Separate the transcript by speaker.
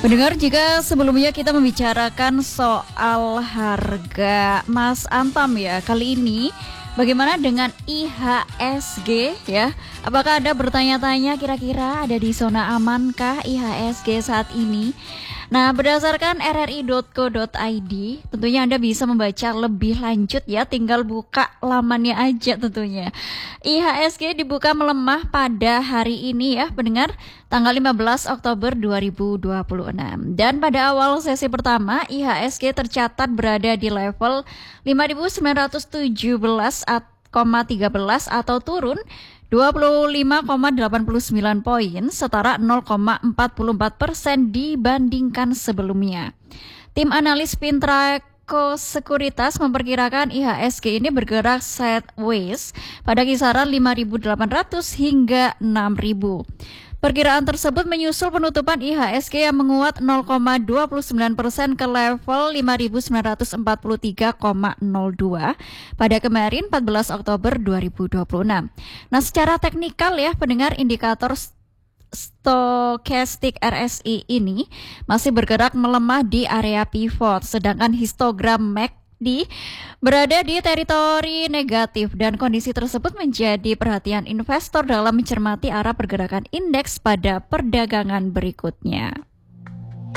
Speaker 1: Pendengar, jika sebelumnya kita membicarakan soal harga Mas Antam ya, kali ini bagaimana dengan IHSG ya? Apakah Anda bertanya-tanya kira-kira ada di zona amankah IHSG saat ini? Nah, berdasarkan rri.co.id, tentunya Anda bisa membaca lebih lanjut ya, tinggal buka lamannya aja tentunya. IHSG dibuka melemah pada hari ini ya, pendengar, tanggal 15 Oktober 2026. Dan pada awal sesi pertama, IHSG tercatat berada di level 5.917,13 atau turun 25,89 poin, setara 0,44% dibandingkan sebelumnya. Tim analis Pintraco Sekuritas memperkirakan IHSG ini bergerak sideways pada kisaran 5.800 hingga 6.000. Perkiraan tersebut menyusul penutupan IHSG yang menguat 0,29% ke level 5.943,02 pada kemarin 14 Oktober 2026. Nah, secara teknikal ya pendengar, indikator stokastik RSI ini masih bergerak melemah di area pivot, sedangkan histogram MACD berada di teritori negatif dan kondisi tersebut menjadi perhatian investor dalam mencermati arah pergerakan indeks pada perdagangan berikutnya.